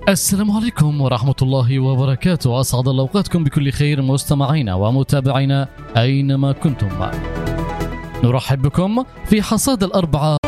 السلام عليكم ورحمة الله وبركاته. أسعد الله أوقاتكم بكل خير مستمعينا ومتابعينا أينما كنتم. نرحب بكم في حصاد الأربعاء